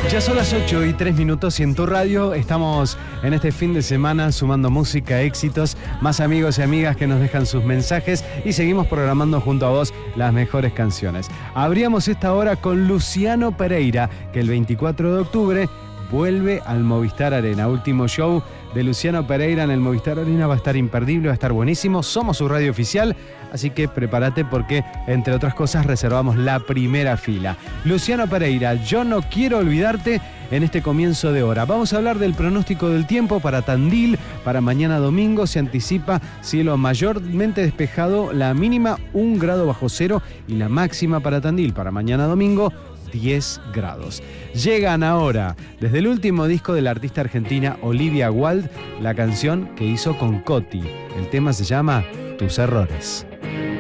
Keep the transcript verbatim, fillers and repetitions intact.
Ya son las ocho y tres minutos y en tu radio estamos en este fin de semana sumando música, éxitos, más amigos y amigas que nos dejan sus mensajes y seguimos programando junto a vos las mejores canciones. Abríamos esta hora con Luciano Pereira, que el veinticuatro de octubre vuelve al Movistar Arena. Último show de Luciano Pereira en el Movistar Arena, va a estar imperdible, va a estar buenísimo. Somos su radio oficial, así que prepárate porque, entre otras cosas, reservamos la primera fila. Luciano Pereira, Yo no quiero olvidarte en este comienzo de hora. Vamos a hablar del pronóstico del tiempo para Tandil. Para mañana domingo se anticipa cielo mayormente despejado, la mínima un grado bajo cero y la máxima para Tandil para mañana domingo diez grados. Llegan ahora, desde el último disco de la artista argentina Olivia Wilde, la canción que hizo con Coti. El tema se llama Tus errores.